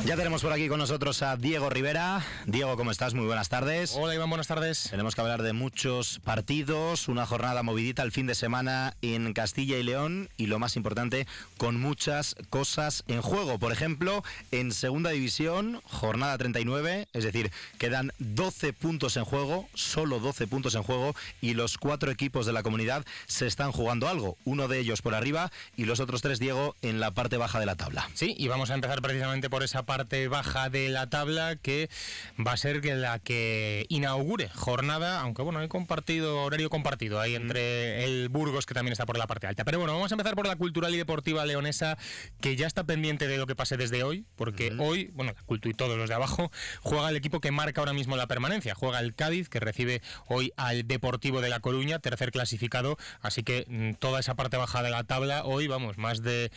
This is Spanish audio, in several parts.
Ya tenemos por aquí con nosotros a Diego Rivera. Diego, ¿cómo estás? Muy buenas tardes. Hola Iván, buenas tardes. Tenemos que hablar de muchos partidos, una jornada movidita el fin de semana en Castilla y León y lo más importante, con muchas cosas en juego. Por ejemplo, en Segunda División, jornada 39, es decir, quedan 12 puntos en juego, solo 12 puntos en juego y los 4 equipos de la comunidad se están jugando algo. Uno de ellos por arriba y los otros 3, Diego, en la parte baja de la tabla. Sí, y vamos a empezar precisamente por esa parte baja de la tabla que va a ser la que inaugure jornada, aunque bueno, hay horario compartido ahí entre el Burgos, que también está por la parte alta. Pero bueno, vamos a empezar por la Cultural y Deportiva Leonesa, que ya está pendiente de lo que pase desde hoy, porque hoy, bueno, la Cultu y todos los de abajo, juega el equipo que marca ahora mismo la permanencia. Juega el Cádiz, que recibe hoy al Deportivo de La Coruña, tercer clasificado, así que toda esa parte baja de la tabla, hoy vamos, más de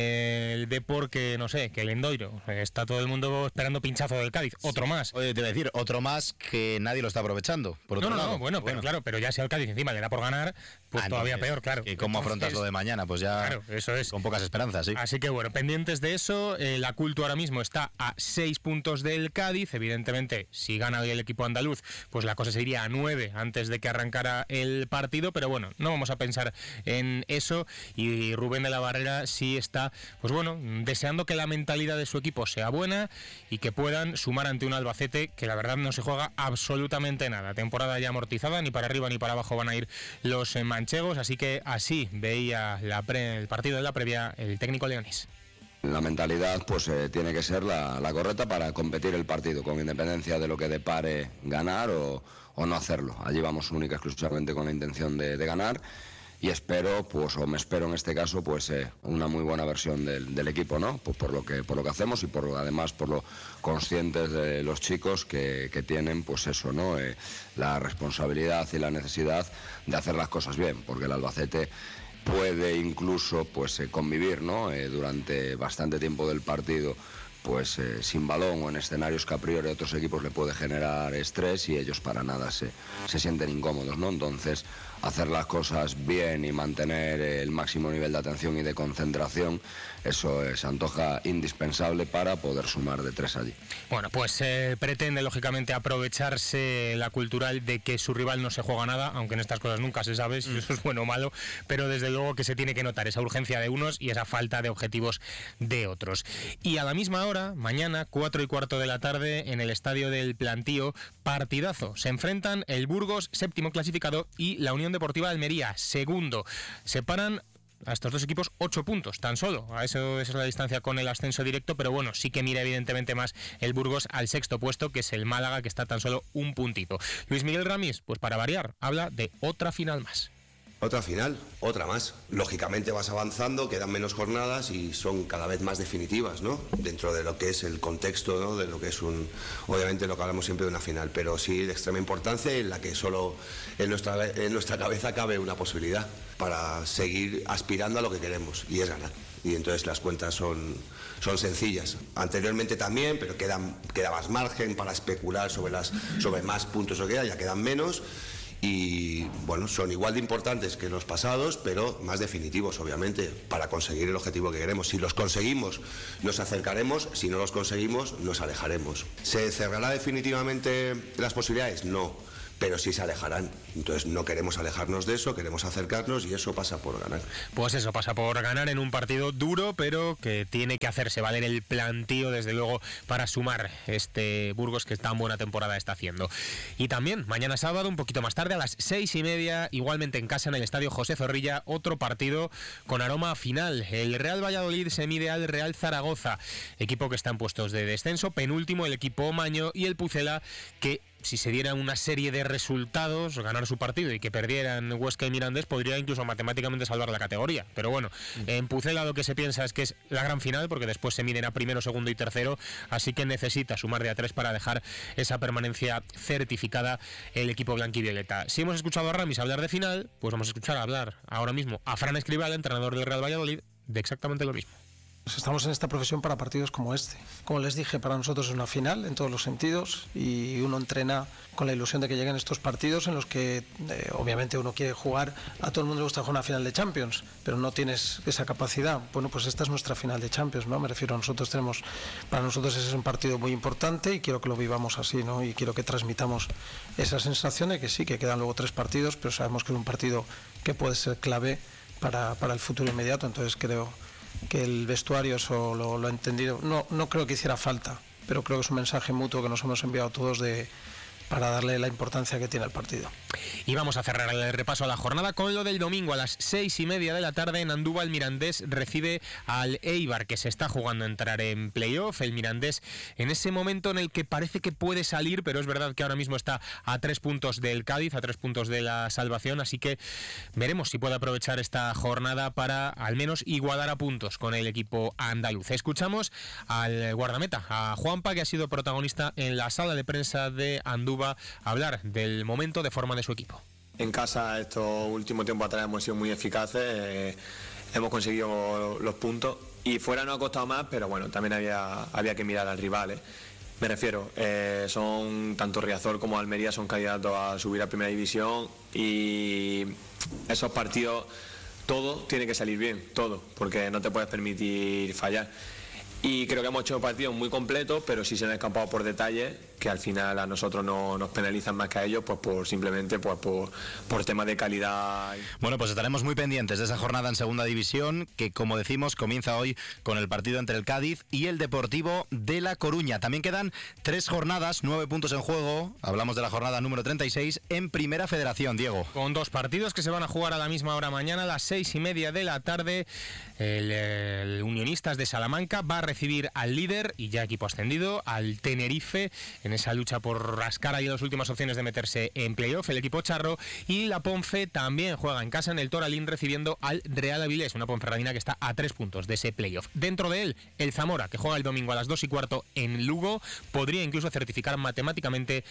el Depor que, no sé, que el Endoiro. Está todo el mundo esperando pinchazo del Cádiz, otro más. Oye, te voy a decir, otro más que nadie lo está aprovechando, por otro lado. Bueno, pero claro, pero ya si al Cádiz encima le da por ganar, pues todavía peor, claro. ¿Y cómo afrontas lo de mañana? Pues ya, claro, eso es. Con pocas esperanzas, sí. Así que bueno, pendientes de eso, la Cultu ahora mismo está a 6 puntos del Cádiz. Evidentemente, si gana hoy el equipo andaluz, pues la cosa se iría a 9 antes de que arrancara el partido, pero bueno, no vamos a pensar en eso. Y Rubén de la Barrera sí está, pues bueno, deseando que la mentalidad de su equipo sea buena y que puedan sumar ante un Albacete que la verdad no se juega absolutamente nada. Temporada ya amortizada, ni para arriba ni para abajo van a ir los manchegos, así que así veía el partido de la previa el técnico leonés. La mentalidad pues tiene que ser la correcta para competir el partido, con independencia de lo que depare ganar o no hacerlo. Allí vamos única y exclusivamente con la intención de ganar. Y espero, pues, o me espero en este caso, pues una muy buena versión del equipo, ¿no? Pues por lo que hacemos y además por lo conscientes de los chicos que tienen, pues eso, ¿no? La responsabilidad y la necesidad de hacer las cosas bien, porque el Albacete puede incluso, pues, convivir, ¿no? Durante bastante tiempo del partido, pues sin balón o en escenarios que a priori a otros equipos le puede generar estrés y ellos para nada se sienten incómodos, ¿no? Entonces, hacer las cosas bien y mantener el máximo nivel de atención y de concentración, eso se antoja indispensable para poder sumar de 3 allí. Bueno, pues pretende lógicamente aprovecharse la Cultural de que su rival no se juega nada, aunque en estas cosas nunca se sabe si eso es bueno o malo, pero desde luego que se tiene que notar esa urgencia de unos y esa falta de objetivos de otros. Y a la misma hora, mañana, 4:15 de la tarde, en el Estadio del Plantío, partidazo. Se enfrentan el Burgos, séptimo clasificado, y la Unión Deportiva Almería, segundo. Separan a estos dos equipos 8 puntos, tan solo. Esa es la distancia con el ascenso directo, pero bueno, sí que mira evidentemente más el Burgos al sexto puesto, que es el Málaga, que está tan solo un puntito. Luis Miguel Ramis, pues para variar, habla de otra final más. Otra final, otra más. Lógicamente vas avanzando, quedan menos jornadas y son cada vez más definitivas, ¿no? Dentro de lo que es el contexto, ¿no? De lo que es obviamente lo que hablamos siempre de una final, pero sí de extrema importancia, en la que solo en nuestra cabeza cabe una posibilidad para seguir aspirando a lo que queremos, y es ganar. Y entonces las cuentas son sencillas. Anteriormente también, pero queda más margen para especular sobre más puntos o que ya quedan menos. Y bueno, son igual de importantes que los pasados, pero más definitivos, obviamente, para conseguir el objetivo que queremos. Si los conseguimos, nos acercaremos; si no los conseguimos, nos alejaremos. ¿Se cerrará definitivamente las posibilidades? No, pero sí se alejarán. Entonces no queremos alejarnos de eso, queremos acercarnos, y eso pasa por ganar. Pues eso pasa por ganar en un partido duro, pero que tiene que hacerse valer el plantío, desde luego, para sumar este Burgos que tan buena temporada está haciendo. Y también mañana sábado, un poquito más tarde, a las 6:30, igualmente en casa, en el Estadio José Zorrilla, otro partido con aroma final. El Real Valladolid se mide al Real Zaragoza, equipo que está en puestos de descenso, penúltimo el equipo Maño, y el Pucela, que si se diera una serie de resultados, ganar su partido y que perdieran Huesca y Mirandés, podría incluso matemáticamente salvar la categoría. Pero bueno, en Pucela lo que se piensa es que es la gran final, porque después se miden a primero, segundo y tercero, así que necesita sumar de a 3 para dejar esa permanencia certificada el equipo blanquivioleta. Si hemos escuchado a Ramis hablar de final, pues vamos a escuchar hablar ahora mismo a Fran Escribal, entrenador del Real Valladolid, de exactamente lo mismo. Estamos en esta profesión para partidos como este. Como les dije, para nosotros es una final en todos los sentidos y uno entrena con la ilusión de que lleguen estos partidos en los que obviamente uno quiere jugar. A todo el mundo le gusta jugar una final de Champions, pero no tienes esa capacidad. Bueno, pues esta es nuestra final de Champions, ¿no? Me refiero, para nosotros ese es un partido muy importante y quiero que lo vivamos así, ¿no? Y quiero que transmitamos esa sensación de que sí, que quedan luego 3 partidos, pero sabemos que es un partido que puede ser clave para el futuro inmediato. Entonces creo que el vestuario eso lo ha entendido. No creo que hiciera falta, pero creo que es un mensaje mutuo que nos hemos enviado todos para darle la importancia que tiene el partido. Y vamos a cerrar el repaso a la jornada con lo del domingo a las 6:30 de la tarde en Andúba. El Mirandés recibe al Eibar, que se está jugando a entrar en playoff. El Mirandés en ese momento en el que parece que puede salir, pero es verdad que ahora mismo está a 3 puntos del Cádiz, a 3 puntos de la salvación, así que veremos si puede aprovechar esta jornada para al menos igualar a puntos con el equipo andaluz. Escuchamos al guardameta, a Juanpa, que ha sido protagonista en la sala de prensa de Andúba, hablar del momento de forma de su equipo. En casa estos últimos tiempos atrás hemos sido muy eficaces, hemos conseguido los puntos y fuera nos ha costado más, pero bueno, también había que mirar al rival. Me refiero, son tanto Riazor como Almería son candidatos a subir a primera división y esos partidos todo tiene que salir bien, todo, porque no te puedes permitir fallar. Y creo que hemos hecho partidos muy completos, pero sí se han escapado por detalles que al final a nosotros no nos penalizan más que a ellos, pues por temas de calidad. Bueno, pues estaremos muy pendientes de esa jornada en segunda división, que como decimos comienza hoy con el partido entre el Cádiz y el Deportivo de La Coruña. También quedan 3 jornadas, 9 puntos en juego. Hablamos de la jornada número 36 en Primera Federación, Diego. Con 2 partidos que se van a jugar a la misma hora mañana, a las 6:30 de la tarde. El Unionistas de Salamanca va a recibir al líder y ya equipo ascendido, al Tenerife, en esa lucha por rascar ahí las últimas opciones de meterse en playoff, el equipo charro. Y la Ponfe también juega en casa en el Toralín recibiendo al Real Avilés, una Ponferradina que está a 3 puntos de ese playoff. Dentro de él, el Zamora, que juega el domingo a las 2:15 en Lugo, podría incluso certificar matemáticamente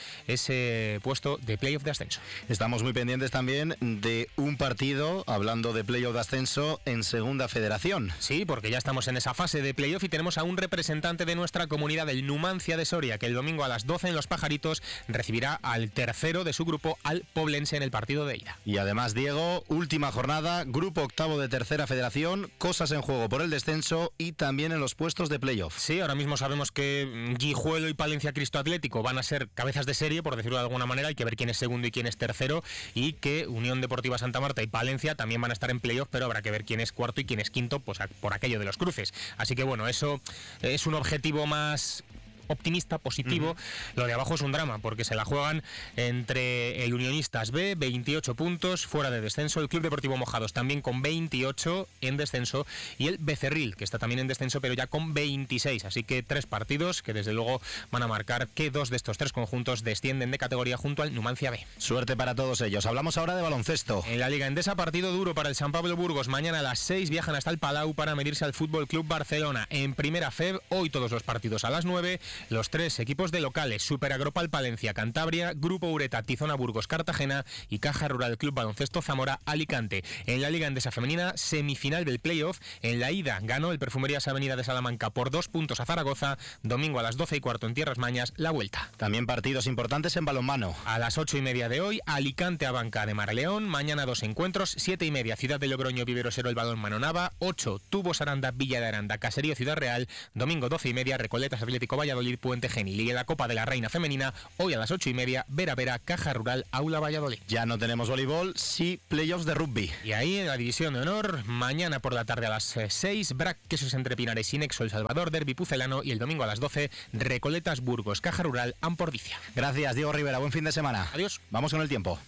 ese puesto de playoff de ascenso. Estamos muy pendientes también de un partido, hablando de playoff de ascenso, en Segunda Federación. Sí, porque ya estamos en esa fase de playoff y tenemos a un representante de nuestra comunidad, el Numancia de Soria, que el domingo a las 12 en Los Pajaritos recibirá al tercero de su grupo, al Poblense, en el partido de ida. Y además, Diego, última jornada, grupo octavo de Tercera Federación, cosas en juego por el descenso y también en los puestos de playoff. Sí, ahora mismo sabemos que Guijuelo y Palencia Cristo Atlético van a ser cabezas de serie, por decirlo de alguna manera. Hay que ver quién es segundo y quién es tercero, y que Unión Deportiva Santa Marta y Palencia también van a estar en playoff, pero habrá que ver quién es cuarto y quién es quinto, pues por aquello de los cruces. Así que bueno, eso es un objetivo más optimista, positivo. Lo de abajo es un drama, porque se la juegan entre el Unionistas B, 28 puntos, fuera de descenso, el Club Deportivo Mojados también con 28 en descenso, y el Becerril, que está también en descenso, pero ya con 26. Así que 3 partidos que desde luego van a marcar que 2 de estos 3 conjuntos descienden de categoría junto al Numancia B. Suerte para todos ellos. Hablamos ahora de baloncesto. En la Liga Endesa, partido duro para el San Pablo Burgos. Mañana a las 6 viajan hasta el Palau para medirse al Fútbol Club Barcelona. En Primera FEB, hoy todos los partidos a las 9. Los 3 equipos de locales: Super Agropal Palencia Cantabria, Grupo Ureta Tizona Burgos Cartagena y Caja Rural Club Baloncesto Zamora Alicante. En la Liga Endesa Femenina, semifinal del playoff. En la ida ganó el Perfumerías Avenida de Salamanca por 2 puntos a Zaragoza. Domingo a las 12:15 en Tierras Mañas, la vuelta. También partidos importantes en balonmano. A las 8:30 de hoy, Alicante Abanca de Marleón. Mañana 2 encuentros: 7:30 Ciudad de Logroño Viverosero el Balonmano Nava, 8 Tubos Aranda Villa de Aranda Caserío Ciudad Real. Domingo 12:30 Recoletas Atlético Valladolid Puente Genil. Y en la Copa de la Reina Femenina, hoy a las 8:30 Vera Caja Rural Aula Valladolid. Ya no tenemos voleibol, sí playoffs de rugby. Y ahí en la división de honor, mañana por la tarde a las 6 Brac Quesos Entre Pinares y Nexo El Salvador Derby Pucelano, y el domingo a las 12 Recoletas Burgos Caja Rural Ampordicia. Gracias, Diego Rivera, buen fin de semana. Adiós. Vamos con el tiempo.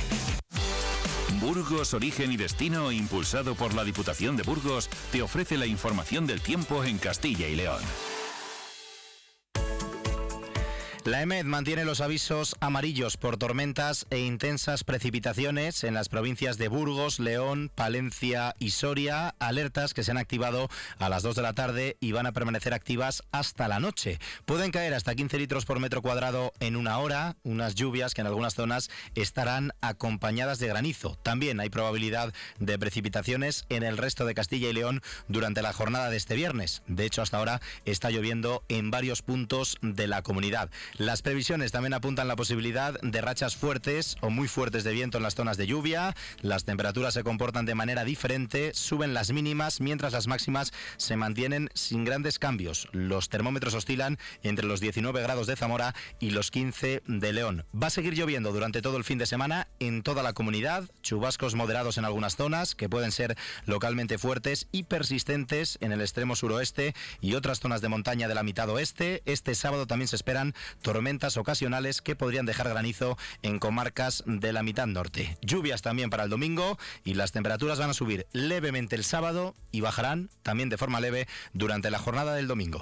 Burgos Origen y Destino, impulsado por la Diputación de Burgos, te ofrece la información del tiempo en Castilla y León. La EMED mantiene los avisos amarillos por tormentas e intensas precipitaciones en las provincias de Burgos, León, Palencia y Soria, alertas que se han activado a las 2 de la tarde y van a permanecer activas hasta la noche. Pueden caer hasta 15 litros por metro cuadrado en una hora, unas lluvias que en algunas zonas estarán acompañadas de granizo. También hay probabilidad de precipitaciones en el resto de Castilla y León durante la jornada de este viernes. De hecho, hasta ahora está lloviendo en varios puntos de la comunidad. Las previsiones también apuntan la posibilidad de rachas fuertes o muy fuertes de viento en las zonas de lluvia. Las temperaturas se comportan de manera diferente, suben las mínimas, mientras las máximas se mantienen sin grandes cambios. Los termómetros oscilan entre los 19 grados de Zamora y los 15 de León. Va a seguir lloviendo durante todo el fin de semana en toda la comunidad, chubascos moderados en algunas zonas que pueden ser localmente fuertes y persistentes en el extremo suroeste y otras zonas de montaña de la mitad oeste. Este sábado también se esperan tormentas ocasionales que podrían dejar granizo en comarcas de la mitad norte. Lluvias también para el domingo y las temperaturas van a subir levemente el sábado y bajarán también de forma leve durante la jornada del domingo.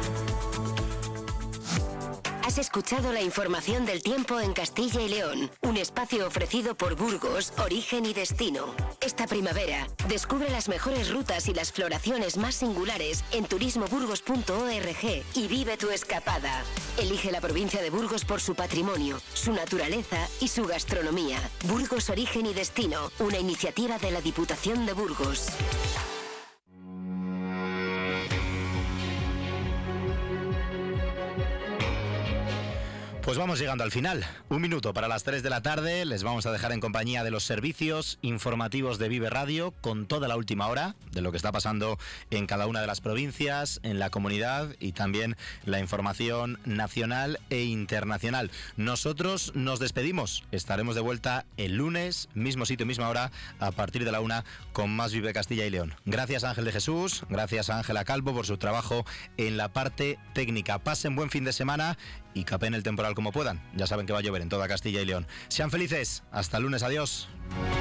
Has escuchado la información del tiempo en Castilla y León, un espacio ofrecido por Burgos, Origen y Destino. Esta primavera, descubre las mejores rutas y las floraciones más singulares en turismoburgos.org y vive tu escapada. Elige la provincia de Burgos por su patrimonio, su naturaleza y su gastronomía. Burgos, Origen y Destino, una iniciativa de la Diputación de Burgos. Pues vamos llegando al final. 1 minuto para las 3 de la tarde. Les vamos a dejar en compañía de los servicios informativos de Vive Radio con toda la última hora de lo que está pasando en cada una de las provincias, en la comunidad y también la información nacional e internacional. Nosotros nos despedimos. Estaremos de vuelta el lunes, mismo sitio, misma hora, a partir de la 1 con más Vive Castilla y León. Gracias a Ángel de Jesús, gracias a Ángela Calvo por su trabajo en la parte técnica. Pasen buen fin de semana y capen el temporal como puedan. Ya saben que va a llover en toda Castilla y León. Sean felices. Hasta el lunes. Adiós.